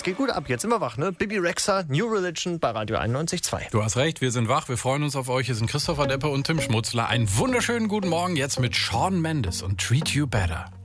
geht gut ab. Jetzt sind wir wach, ne? Bibi Rexha, New Religion bei Radio 91.2. Du hast recht, wir sind wach, wir freuen uns auf euch. Hier sind Christopher Deppe und Tim Schmutzler. Einen wunderschönen guten Morgen jetzt mit Shawn Mendes und Treat You Better.